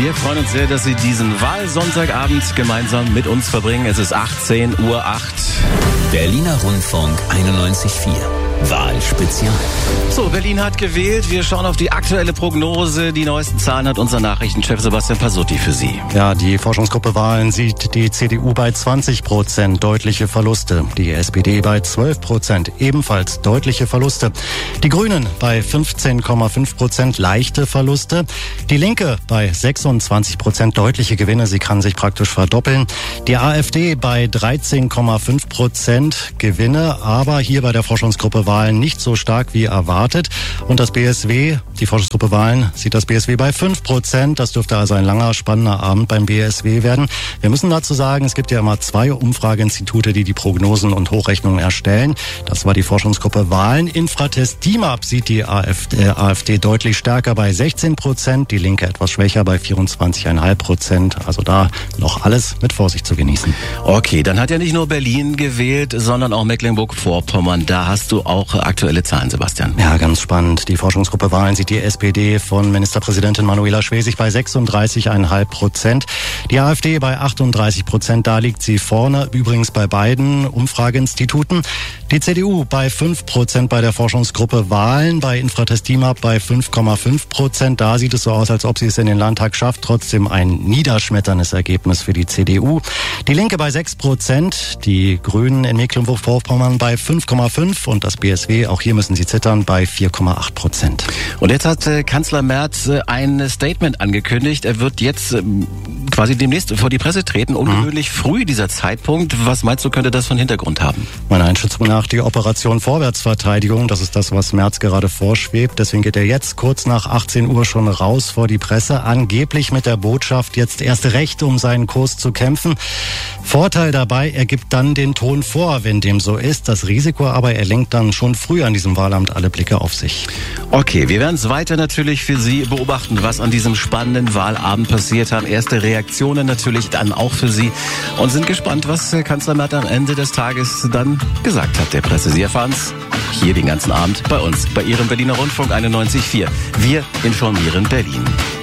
Wir freuen uns sehr, dass Sie diesen Wahlsonntagabend gemeinsam mit uns verbringen. Es ist 18:08 Uhr. Berliner Rundfunk 91.4. Wahlspezial. So, Berlin hat gewählt. Wir schauen auf die aktuelle Prognose. Die neuesten Zahlen hat unser Nachrichtenchef Sebastian Pasutti für Sie. Ja, die Forschungsgruppe Wahlen sieht die CDU bei 20%, deutliche Verluste. Die SPD bei 12%, ebenfalls deutliche Verluste. Die Grünen bei 15,5%, leichte Verluste. Die Linke bei 26%, deutliche Gewinne. Sie kann sich praktisch verdoppeln. Die AfD bei 13,5% Gewinne, aber hier bei der Forschungsgruppe Wahlen nicht so stark wie erwartet. Und das BSW, die Forschungsgruppe Wahlen, sieht das BSW bei 5%. Das dürfte also ein langer, spannender Abend beim BSW werden. Wir müssen dazu sagen, es gibt ja immer zwei Umfrageinstitute, die Prognosen und Hochrechnungen erstellen. Das war die Forschungsgruppe Wahlen. Infratest DIMAP sieht die AfD deutlich stärker bei 16%, die Linke etwas schwächer bei 24,5%. Also da noch alles mit Vorsicht zu genießen. Okay, dann hat ja nicht nur Berlin gewählt, sondern auch Mecklenburg-Vorpommern. Da hast du auch aktuelle Zahlen, Sebastian. Ja, ganz spannend. Die Forschungsgruppe Wahlen sieht die SPD von Ministerpräsidentin Manuela Schwesig bei 36,5%. Die AfD bei 38%. Da liegt sie vorne. Übrigens bei beiden Umfrageinstituten. Die CDU bei 5% bei der Forschungsgruppe Wahlen. Bei Infratest DIMAP bei 5,5%. Da sieht es so aus, als ob sie es in den Landtag schafft. Trotzdem ein niederschmetterndes Ergebnis für die CDU. Die Linke bei 6%. Die Grünen in Mecklenburg-Vorpommern bei 5,5%. Und das BSW, auch hier müssen sie zittern, bei 4,8%. Und jetzt hat Kanzler Merz ein Statement angekündigt. Er wird jetzt quasi demnächst vor die Presse treten. Ungewöhnlich früh dieser Zeitpunkt. Was meinst du, könnte das von Hintergrund haben? Meiner Einschätzung nach die Operation Vorwärtsverteidigung. Das ist das, was Merz gerade vorschwebt. Deswegen geht er jetzt kurz nach 18 Uhr schon raus vor die Presse. Angeblich mit der Botschaft, jetzt erst recht um seinen Kurs zu kämpfen. Vorteil dabei, er gibt dann den Ton vor, wenn dem so ist. Das Risiko aber, er lenkt dann schon früh an diesem Wahlamt alle Blicke auf sich. Okay, wir werden es weiter natürlich für Sie beobachten, was an diesem spannenden Wahlabend passiert haben. Erste Reaktionen natürlich dann auch für Sie und sind gespannt, was Kanzler Merz am Ende des Tages dann gesagt hat der Presse. Sie erfahren es hier den ganzen Abend bei uns, bei Ihrem Berliner Rundfunk 91.4. Wir informieren Berlin.